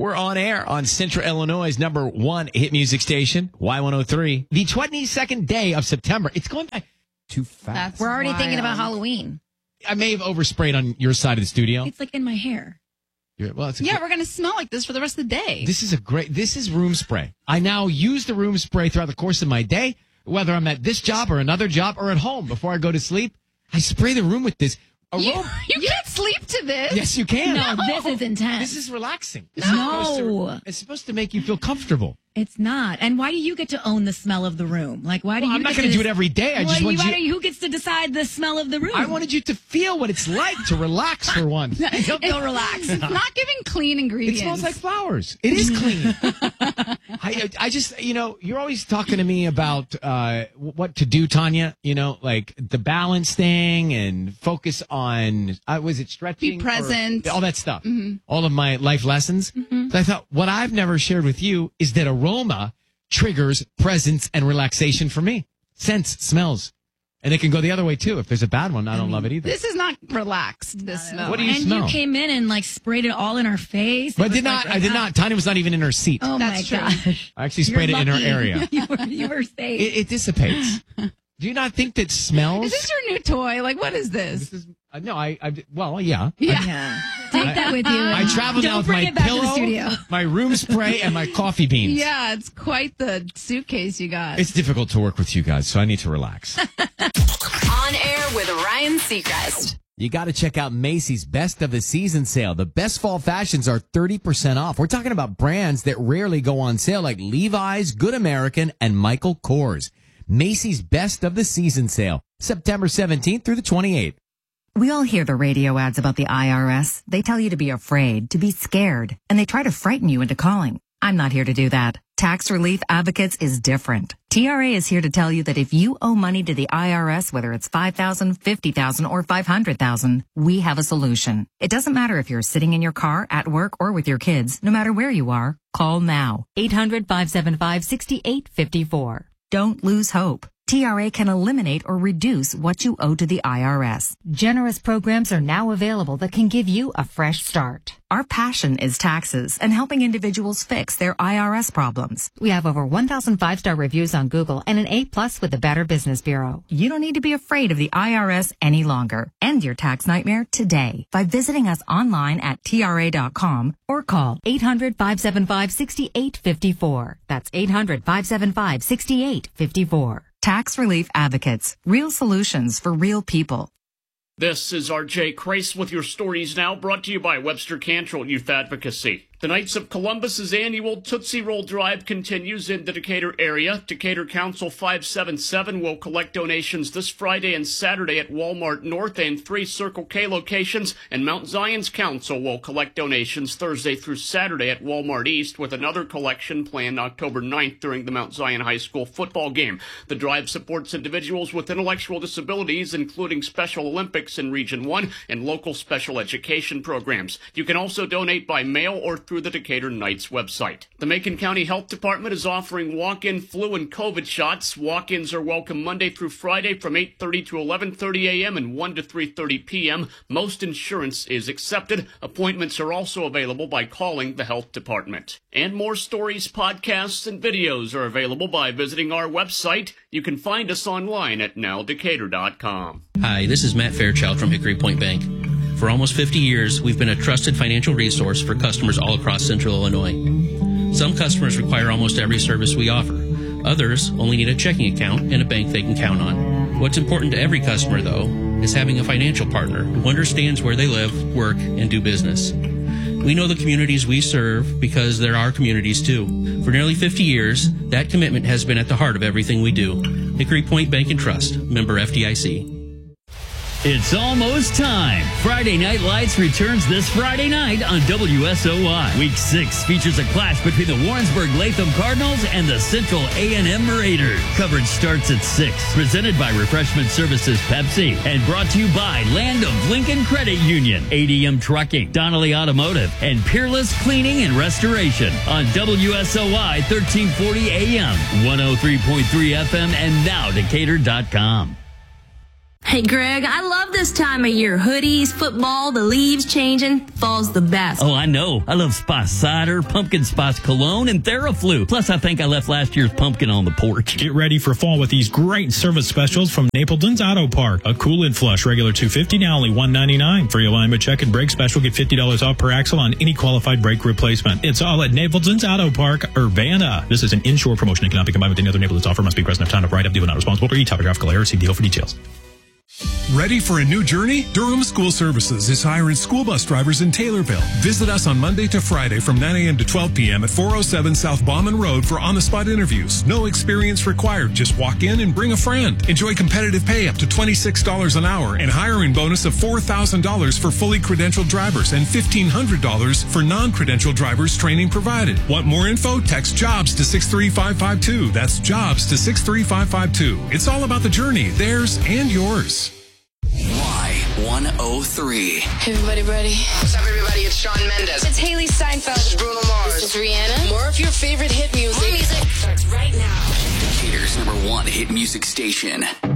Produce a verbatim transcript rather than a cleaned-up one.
We're on air on Central Illinois' number one hit music station, Y one oh three. The twenty-second day of September. It's going by too fast. That's We're already wild. thinking about Halloween. I may have oversprayed on your side of the studio. It's like in my hair. You're, well, it's a Yeah, great- we're going to smell like this for the rest of the day. This is a great, this is room spray. I now use the room spray throughout the course of my day, whether I'm at this job or another job or at home before I go to sleep. I spray the room with this. A you, room, you can't sleep to this. yes, you can. No, this is intense. This is relaxing. It's No. supposed to, it's supposed to make you feel comfortable. It's not. And why do you get to own the smell of the room? Like, why do Well, you I'm not get going to do des- it every day. I well, just you, want why you. do you. Who gets to decide the smell of the room? I wanted you to feel what it's like to relax for once. I don't feel relaxed. It's not giving clean It ingredients. smells like flowers. It is clean. I, I just, you know, you're always talking to me about uh, what to do, Tanya. You know, like the balance thing and focus on, uh, was it stretching? Be present. Or all that stuff. All of my life lessons. So I thought what I've never shared with you is that aroma triggers presence and relaxation for me. Sense, smells. And it can go the other way, too. If there's a bad one, I don't love it either. This is not relaxed, this smell. What do you and smell? you came in and like sprayed it all in our face. But I It was did like, not. I did not. Tanya was not even in her seat. Oh That's my true. gosh. I actually sprayed You're it in her lucky. area. you, were, you were safe. It, it dissipates. Do you not think that smells? Is this your new toy? Like, what is this? This is uh, no. I, I. Well, yeah. Yeah. yeah. Take that with you. I travel Don't now with bring my it back to the pillow, studio. my room spray, and my coffee beans. Yeah, it's quite the suitcase you got. It's difficult to work with you guys, so I need to relax. On air with Ryan Seacrest. You got to check out Macy's Best of the Season sale. The best fall fashions are thirty percent off. We're talking about brands that rarely go on sale like Levi's, Good American, and Michael Kors. Macy's Best of the Season sale, September seventeenth through the twenty-eighth. We all hear the radio ads about the I R S. They tell you to be afraid, to be scared, and they try to frighten you into calling. I'm not here to do that. Tax Relief Advocates is different. T R A is here to tell you that if you owe money to the I R S, whether it's five thousand dollars, fifty thousand dollars, or five hundred thousand dollars, we have a solution. It doesn't matter if you're sitting in your car, at work, or with your kids. No matter where you are, call now. eight hundred, five seven five, six eight five four. Don't lose hope. T R A can eliminate or reduce what you owe to the I R S. Generous programs are now available that can give you a fresh start. Our passion is taxes and helping individuals fix their I R S problems. We have over one thousand five-star reviews on Google and an A-plus with the Better Business Bureau. You don't need to be afraid of the I R S any longer. End your tax nightmare today by visiting us online at T R A dot com Or call eight hundred, five seven five, six eight five four. That's eight hundred, five seven five, six eight five four. Tax Relief Advocates. Real solutions for real people. This is R J Crace with your stories now, brought to you by Webster Cantrell Youth Advocacy. The Knights of Columbus's annual Tootsie Roll Drive continues in the Decatur area. Decatur Council five seven seven will collect donations this Friday and Saturday at Walmart North and three Circle K locations, and Mount Zion's Council will collect donations Thursday through Saturday at Walmart East, with another collection planned October ninth during the Mount Zion High School football game. The drive supports individuals with intellectual disabilities, including Special Olympics in Region one and local special education programs. You can also donate by mail or through the Decatur Knights website. The Macon County Health Department is offering walk-in flu and COVID shots. Walk-ins are welcome Monday through Friday from eight thirty to eleven thirty a.m. and one to three thirty p.m. Most insurance is accepted. Appointments are also available by calling the Health Department. And more stories, podcasts, and videos are available by visiting our website. You can find us online at now decatur dot com. Hi, this is Matt Fairchild from Hickory Point Bank. For almost fifty years, we've been a trusted financial resource for customers all across Central Illinois. Some customers require almost every service we offer. Others only need a checking account and a bank they can count on. What's important to every customer, though, is having a financial partner who understands where they live, work, and do business. We know the communities we serve because they're our communities, too. For nearly fifty years, that commitment has been at the heart of everything we do. Hickory Point Bank and Trust, member F D I C. It's almost time. Friday Night Lights returns this Friday night on W S O Y. Week six features a clash between the Warrensburg-Latham Cardinals and the Central A and M Raiders. Coverage starts at six. Presented by Refreshment Services Pepsi and brought to you by Land of Lincoln Credit Union, A D M Trucking, Donnelly Automotive, and Peerless Cleaning and Restoration on W S O Y thirteen forty A M, one oh three point three F M, and now Decatur dot com. Hey, Greg, I love this time of year. Hoodies, football, the leaves changing. Fall's the best. Oh, I know. I love Spice Cider, Pumpkin Spice Cologne, and Theraflu. Plus, I think I left last year's pumpkin on the porch. Get ready for fall with these great service specials from Napleton's Auto Park. A Cool-In Flush, regular two hundred fifty dollars, now only one hundred ninety-nine dollars. Free alignment check and brake special, get fifty dollars off per axle on any qualified brake replacement. It's all at Napleton's Auto Park, Urbana. This is an inshore promotion and cannot be combined with any other Napleton's offer. Must be present at time of write-up. Dealer not responsible for each topographical error. See deal for details. Ready for a new journey? Durham School Services is hiring school bus drivers in Taylorville. Visit us on Monday to Friday from nine a.m. to twelve p.m. at four oh seven South Bauman Road for on-the-spot interviews. No experience required. Just walk in and bring a friend. Enjoy competitive pay up to twenty-six dollars an hour and hiring bonus of four thousand dollars for fully credentialed drivers and fifteen hundred dollars for non-credentialed drivers, training provided. Want more info? Text JOBS to six three five five two. That's JOBS to six three five five two. It's all about the journey, theirs and yours. Y one oh three. Hey, everybody ready? What's up, everybody? It's Shawn Mendes. It's Haley Steinfeld. This is Bruno Mars. This is Rihanna. More of your favorite hit music. More music starts right now. Decatur's number one hit music station.